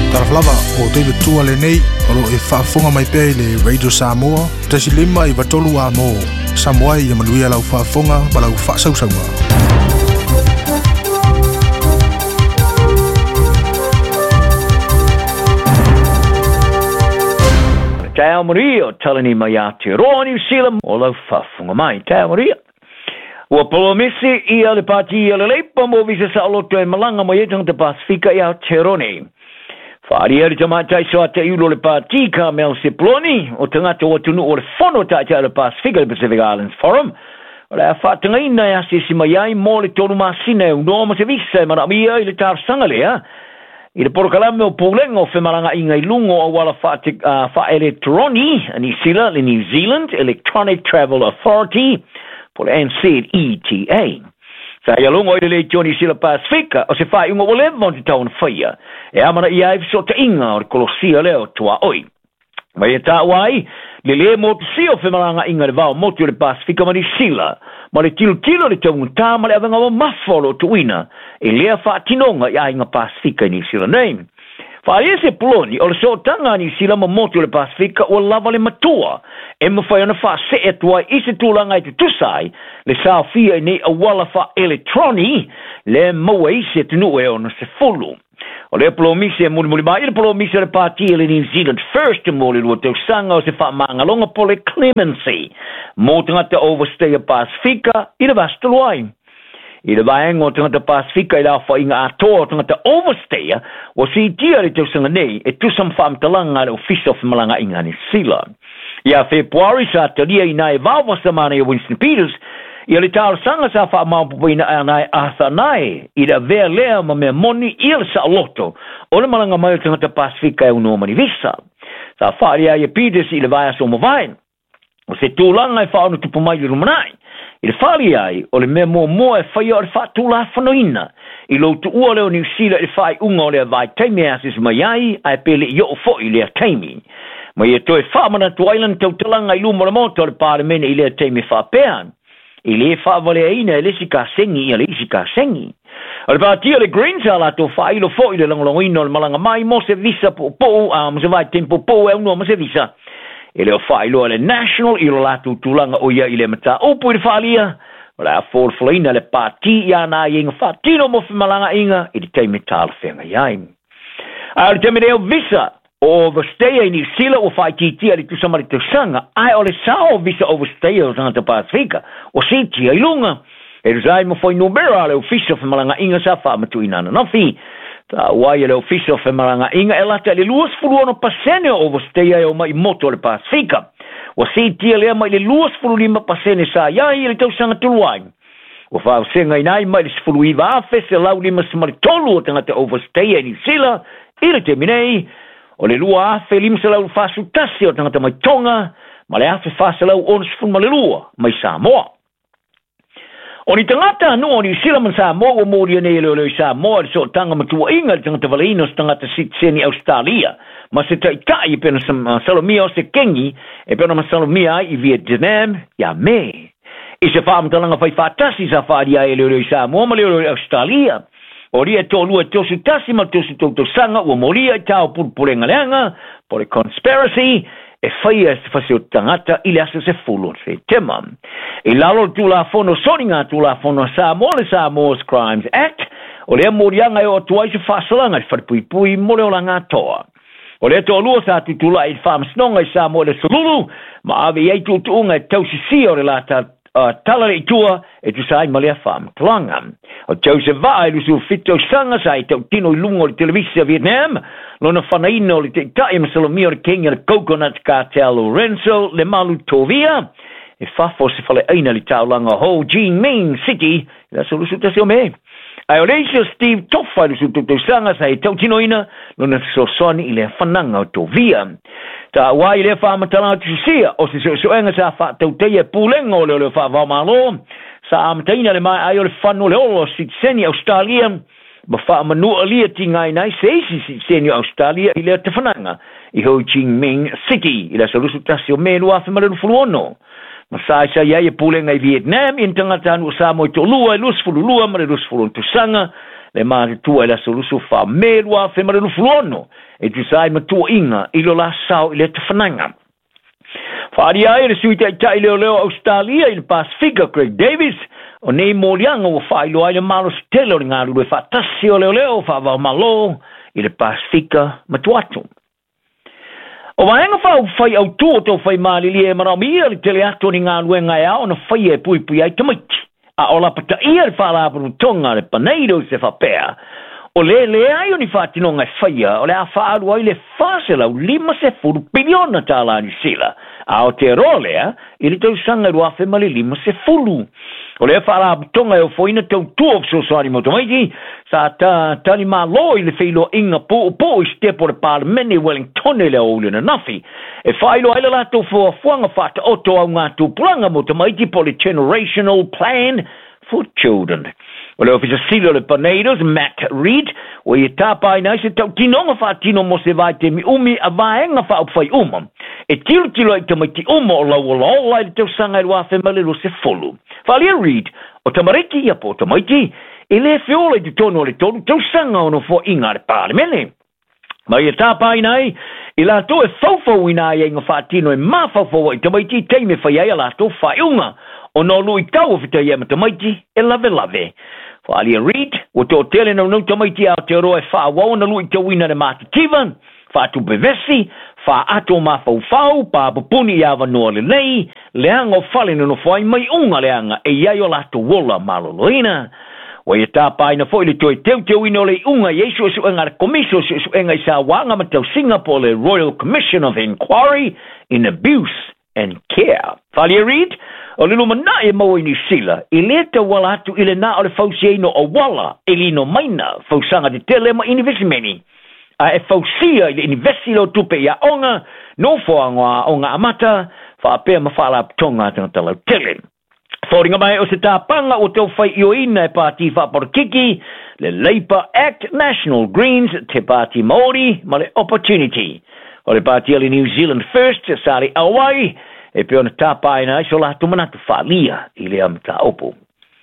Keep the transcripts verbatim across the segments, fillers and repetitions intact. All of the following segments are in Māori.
Taraflava o David Tua le nei o lo e whaafonga mai pēi le Radio Samoa tasi lima i watolu a mo Samoa i amanuia lau whaafonga ma lau whaasausaunga. Te Maria, talani mai Aotearoa New Zealand o lau whaafonga mai. Te Maria. Ua polomisi i ale pati i ale leipa mo visa sa aloto e malanga mo yetang te Pasifika i Aotearoa. Whaari eri tamatai so ate iulo le pati ka mel se ploni o tangata o tunu o le fono ta te ale Pasifika le Pacific Islands Forum. O le a whaatanga ina e ase si mai ai mo le tonu masina e unoma se visa e maramia i le tarsanga lea. I le porokalame o poulenga o whemaranga inga i lungo o wala wha electroni ni sila le New Zealand Electronic Travel Authority po le N Z E T A. Sa ia lungo i le le Johnny Sila Pasifika o se whai unga o le monti tau na whaia e amana i aiv so te inga o le kolosia leo tua oi. Mai e ta wai le le motu si o whemaranga inga le vau moti o le Pasifika ma ni sila ma le tilo tilo le tau ngutā ma le awenga o mafolo tuina e lea whaatinonga i ainga Pasifika ni sila name. Whaia se ploni o le sotanga ni sila ma moti o le Pasifika o lava le matua e mawhai ona wha se e tua i se tūlanga i te tusai le sāwhia i nei a wala wha electroni le maua i se tunu e ona se fulu. O le polomisi e muli muli mai, le polomisi le pati le New Zealand First e muli lua tau sanga o se wha mangalonga po le clemency. Mo tangata overstay a Pasifika i le vastaluai. I le vaenga o tangata Pasifika i la wha inga atoa o tangata overstay o si tia le tau sanga nei e tusam whaamtalanga le ofisa of malanga inga ni sila. Ia Februari sa talia i nai vawa sa mana i Winston Peters i le tāra sanga sa wha maampupa i nai athanai i le vea lea ma mea moni i le sa aloto o le malanga mai o tangata Pasifika e unua mani visa. Sa whaari ai Peters i le vaya so mavain. O se tūlanga i whaonu tupu mai i rumanai. I le whaari ai o le mea mua mua e whaia o le whaatula whanoina. I lo tu ua leo New Zealand i whai unga o le vai teimi asis mai ai ai pele i o fo i le teimi. Mai e toi whaamana tu ailan tau talanga i lumara moto le pāremene i le teimi whapean. I le whaavale aina e le sika sengi i le sika sengi. O le pātia le Greens ala to whailo fo i le langolongoino le malanga mai mo se visa po po a mo se vai tempo po e unua mo se visa. I le o whailo le National i lo latu tulanga o ia i le mata upu i le whaalia. O le a fōrflaina le pāti i ana i inga whaatino mo whimalanga inga i le teimi tāla whenga iai. A le teimi reo visa overstay i New Zealand o whai titia li tusamari tusanga ai o le sao visa overstay o tangata Pasifika o si tia i lunga e rizai mo whai numera le ofisa whamalanga inga sa whaamatu inana nawhi ta wai le ofisa whamalanga inga e lata le luas furu ono pasene overstay o mai moto le Pasifika o si tia lea mai le luas furu lima pasene sa iai le tausanga tuluai o whao senga inai mai le sifuru iwa afe se lau lima samari tolu o tangata overstay i New Zealand i le teminei o le lua afe limsa lau whaasutasi o tangata mai tonga, ma le afe whaasa lau onusfun ma le lua, mai Samoa. O ni tangata anu o New Zealand man Samoa o moria nei leo leo Samoa, le so tanga matua inga le tangata valainos tangata sitseni Australia, ma se tai tai pena salomia o se kengi, e pena ma salomia i Vietnam, ya me. I se whaamtalanga whai whaatasi sa whaaria e leo leo Samoa, ma leo leo Australia. O ria tō lua tōsu tasi ma tōsu tōtō sanga ua moria i tāo purupurenga leanga po le conspiracy e whaia se whase o tangata i le asa se fulon se tema. I lalo tū la whono soninga tū la whono Samoa le Samoa's Crimes Act o lea morianga e o tuai se whasalanga i wharpuipui mo leo la ngā toa. O lea tō lua sa tutula i whamsnonga i Samoa le Solulu ma ave i eitu tuunga e tausisi o le lata Uh, tala le itua e tu sai malea whaam klanga. O Joseph Vai lusu fito sanga sai tau tino i lungo le televisia Vietnam lona whanaino le te tae masalomia o le kenga le Coconut Cartel Lorenzo le malu tovia e whafo se whale aina li taulanga Ho Chi Minh City la solusu tasio me. Ai o leisio Steve Toffa lusu tuto sanga sai tau tino ina lona sosoni i le whananga o tovia. Ta wai le fa matala tusia o se so enga sa fa tau te pulengo le le fa va malo sa amtaina le mai ai le fanu le o sitseni Australia ma fa manu ali tinga nai se sitseni Australia i le te fananga i Ho Chi Minh City i la solusu tasio menu a fa malu fuluono ma sa sa ia e pulenga i Vietnam in tanga tanu sa mo to lua lus fulu lua ma lus fulu tu sanga le mare tua la solusu fa melua fe mare lufuono e tu sai ma tua inga ilo la sao ile te fananga fa dia ile suite tai leo leo Australia il Pacifica Craig Davis o nei molianga o fa ilo ile malo stelo nga lu fa tasio leo leo fa va malo ile Pacifica matuatu o vaenga fa fai au tu to fai mali le mara mi ile tele ato ni nga luenga ya ona fai e pui pui ai tamiti a ola pata ia fa la pro tonga le paneiro se fa pea o le le ai oni fati non e faia o le a fa alu ai le fasela o lima se furu biliona tala ni sila a o te role a ili tau sanga rua fe mali lima se furu o le fa la tonga e o foina tau tuo so so ani motomaiti sa ta tali ma lo i le feilo inga po po i ste por parlemene Wellington le o le nafi e failo ai la to fo fuanga fata o to nga tu planga motomaiti po le generational plan for children. Well, if it's a silo le paneiros, Matt Reed, o i tapa ai nai se tau tinonga wha tino mo se vai te mi umi a vaenga wha upwhai uma. E tilo tilo i tamaiti uma o lau o lau lai le tau sanga i rua whemalero se folu. Whalia Reed, o tamariki ia po tamaiti, e le whiola i te tono le tonu tau sanga ono fo inga le parlemene. Mai e tapa ai nai, i la to e fawfau ina i inga wha tino e ma fawfau i tamaiti teime whai ai a la to whai unga. O no lui tau fita ia matamaiti e lave lave. Whalia Reed, o to tele no no tamaiti au te roe wha wau na lui tau ina de matativa, wha tu bevesi, wha ato ma fau fau, pa pupuni ia wanoa le lei, leanga o whale no whai mai unga leanga e iai o lato wola maloloina. O ia tāpai na foi le toi teu teu ino le unga yesu esu enga le komiso esu enga i sa wanga ma tau Singapore le Royal Commission of Inquiry in Abuse and Care. Whalia Reed, o lilo mana e mau i ni sila, i leta wala atu ile na o le fausia ino o wala, e lino maina, fausanga de tele ma investimeni. A e fausia i le investi lo tupe ia onga, no foangoa onga amata, fa apea mawhala tonga tanga talau tele. Fōringa mai o se tāpanga o tau whai ioina e pāti whaporikiki, le Labour Act National Greens te pāti Māori, ma le Opportunity. O le pāti ali New Zealand First, sari awai, e pe ona tāpai na iso la tumanatu whalia i le amta opo.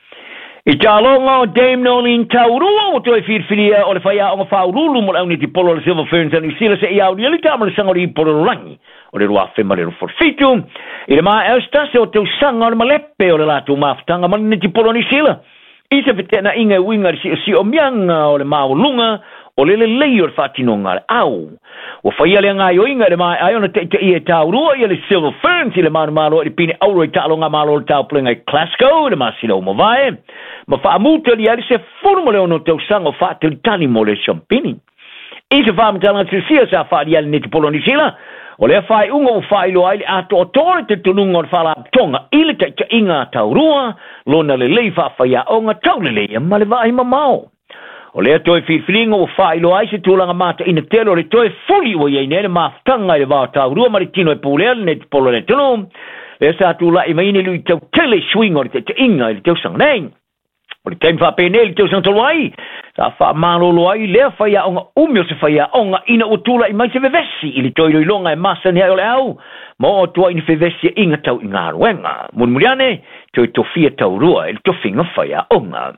I tā longa o Dame Nolene Taurua o toi whirwhiria o le whaia o ngā whaurulu mo launi ti polo le Silver Ferns a New Zealand se i au ni ali tāma le sangori i polo rangi o le rua whema le ruforfitu. I le maa elsta se o teu sanga o le malepe o le latu mawhtanga mani ti polo New Zealand. I se whetena inga winga si o si o mianga o le maa o lunga o le le lei o le whatinonga le au. O whaia le ngai o inga le mai ai ona te te i e Taurua i le Silver Ferns i le manu malo i pine auro i talo ngā malo le tau plenga i Glasgow le masila o mawai. Ma whaamuta li ari se furuma le ono tau sanga o whaatili tani mo le champini. I se whaamatanga te sia sa whaari ali neti polo ni sila. O le whai unga o whai lo ai ato o tore te tununga o whala tonga i le te te inga Taurua lona le lei whaafaya o ngā tau le leia ma le vai mamao. O lea toi whiwhiringa o whailo ai se tūlanga mata ina telo le toi fuli o iei nere maftanga i le wā Taurua maritino e pūlea le neti polo le tunu. Le sa tūla i maini lui tau tele swinga o le te te inga i le tau sangnei. O le taim whapene le tau sangtolo ai. Sa wha malolo ai lea whaia onga umio se whaia onga ina o tūla i mai se vevesi i le toi loilonga e masa ni ai o le au. Mo o tua ina vevesi inga tau inga ruenga. Murmuriane, toi tofia Taurua i le tofinga whaia onga.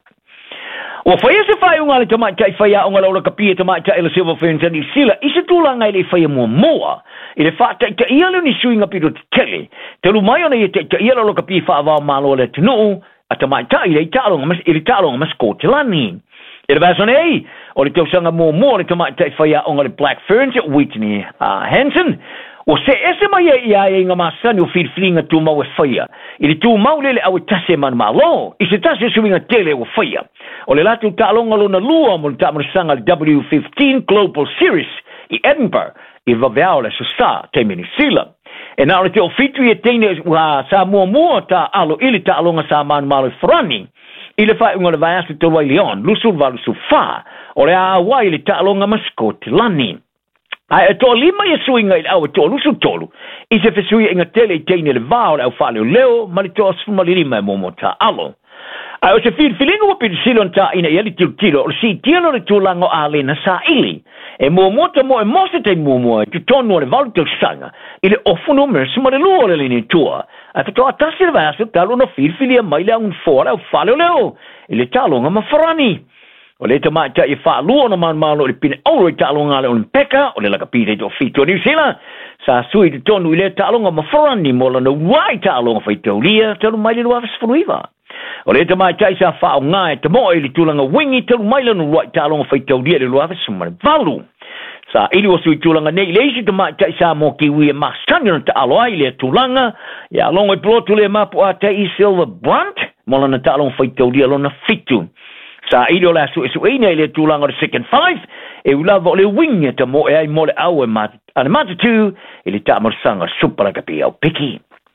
O whaia se whai unga le tamai tai whaia unga laura kapia tamai tai le Silver Ferns a New Zealand, i se tūlanga i le whaia mua moa, i le wha tai tai ia leo ni suinga piro te tele, te lu mai ona i tai tai ia laura kapia wha avao malo le tunu, a tamai tai le tālonga mas, i le tālonga mas kōtelani. I le basone ei, o le tausanga mua moa le tamai tai whaia unga le Black Ferns, Whitney uh, Hansen, o se ese mai e ia e ngā masani o whirwhiringa tū mau e whaia. I le tū mau lele au e tase man malo, i se tase suinga tele o whaia. O le latu tālonga lona lua mo le tāmarasanga le W fifteen Global Series i Edinburgh, i waweao le susa te Minisila. E nā le te o fitri e teine wa sa mua mua ta alo ili tālonga sa manu malo i whrani. I le whai unga le vai asu te wai leon, lusul walu su wha, o le a wai le tālonga masko te lani. Ai e tō lima i suinga i au e tō lusu tōlu. I se fesui inga tele i teine le vāo le au whale o leo, ma le tō asfuma li lima e momo ta alo. Ai o se whir whilinga wa piri silon ta ina i ali tiro tiro, o si tiano le tūlango a le na sa ili. E momo ta mo e mose te momo e tu tonu o le valu tau sanga, i le ofunu mersi ma le lua le lini tua. Ai whato atasi le vaso talo na whir whilia mai le un fora au whale o leo, i le talonga ma wharani. O le te mai ta i wha lua na man malo le pine auro i ta'alonga le Olimpeka, o le laka pide to fito New Zealand, sa sui te tonu i le ta'alonga mawharani mo lana wai ta'alonga whaitau lia, tanu mai le lua whasfunuiwa. O le te mai ta i sa wha o ngā e te moa i le tūlanga wingi, tanu mai lana wai ta'alonga whaitau lia le lua whasumane valu. Sa ili o sui tūlanga nei, le isi te mai ta i sa mo kiwi e mastanga na ta'aloa i le tūlanga, ia longo i plotu le mapu a te i Silver Brunt, mo lana ta'alonga whaitau lia lona fitu. Sa ido la su su ina ile tulanga de second five e ulava le wing te mo e ai mo le au e mat ana mat tu ile ta mo sanga super ka pi au piki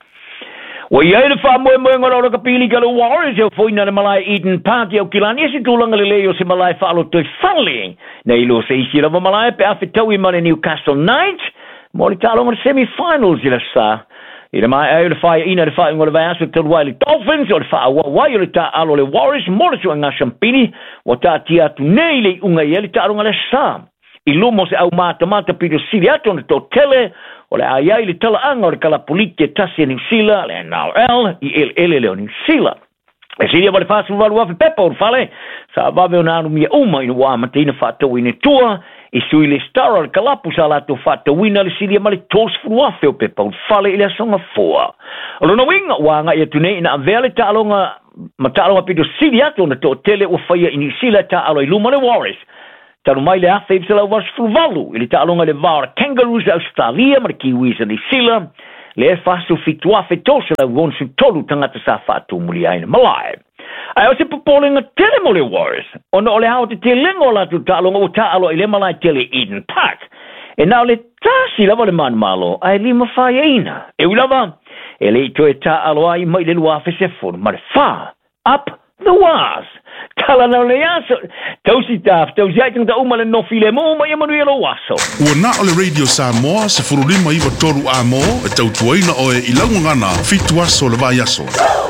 o ia ile fa mo mo ngora ka pili ka lo Warriors e foi na malai Eden Park o kilani se tulanga le leo se malai fa lo to fali na ilo se isi la malai pe afitau i mane Newcastle Knights mo le ta longa semi finals ile sa Ina mai ai le fai ina le fai ngol vai aso te Wiley Dolphins o le fai wa wai le ta alo le Warriors mo le suanga champini o ta tia tu nei le unga i le ta ronga le sa i lumo se au mata mata pido sili ato na to tele o le ai ai le tala anga o le kala polite tasi New Zealand le N R L i el ele le New Zealand e sili vale fasu valu afi pepa o fale sa vave ona anu mia uma ina wa matina fatou ina tua i sui le stara le kalapu sa la to fata wina le sili ma le tos fruafe o pepa o fale i le songa foa. O lona winga wanga ia tune ina avele ta alonga ma ta alonga pido sili ato na to tele o faya ini sila ta alo i luma le Warriors. Tanu mai le afe i sila was fruvalu ili ta alonga le vara Kangaroos Australia ma le Kiwis ni sila le e fasu fituafe tosa la wonsu tolu tangata sa fatu muli aina malai. Ai o se popolinga tele mo le Warriors. Ona o le hao te te lengo la tu ta'alonga o ta'alo i le malai tele Eden Park. E nao le tasi lava le man malo, ai lima whai eina. E ulava, e le ito e ta'alo ai mai le lua se furu, ma le wha, up the was. Tala na le aso, tausi taf, tausi aitang ta uma le nofi le mo, ma yamanu yelo waso. Ua na o le Radio Samoa, se furu lima iwa toru a mo, e tau tuaina o e ilangu ngana, fitu aso le vai aso.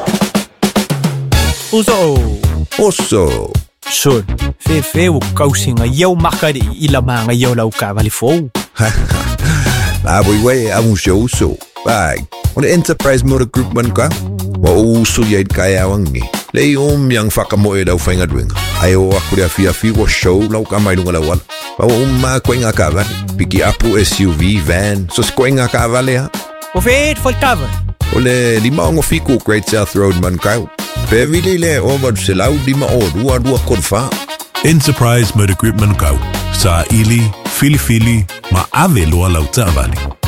Oso. Oso. Son, fe fe o kausinga iau makari i la manga iau lau ka vali fou. La boi wei amu se oso. Bag. O le Enterprise Motor Group man ka. Wa oso ia i kai awangi. Lei om yang whakamoe lau whainga duenga. Ai o aku rea fia fi wa show lau ka mai lunga lau wala. Wa o ma koinga ka vale. Piki apu S U V, van. So koinga ka vale ha. O fe foi cover. O le lima ongo fiku Great South Road man kau. Pevile le over se lau lima o dua dua korfa. Enterprise Motor Group man kau. Sa ili, fili fili, ma ave loa lau tā vali.